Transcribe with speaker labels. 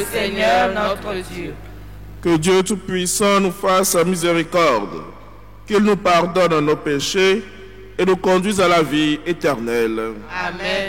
Speaker 1: Seigneur notre Dieu.
Speaker 2: Que Dieu Tout-Puissant nous fasse miséricorde, qu'il nous pardonne nos péchés et nous conduise à la vie éternelle.
Speaker 1: Amen.